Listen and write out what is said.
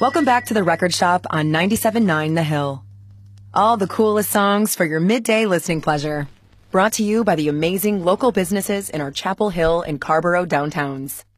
Welcome back to the Record Shop on 97.9 The Hill. All the coolest songs for your midday listening pleasure. Brought to you by the amazing local businesses in our Chapel Hill and Carborough downtowns.